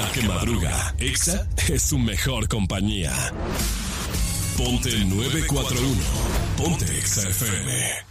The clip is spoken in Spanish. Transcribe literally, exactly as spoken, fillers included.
La que madruga, Exa es su mejor compañía. Ponte nueve cuatro uno. Ponte Exa F M.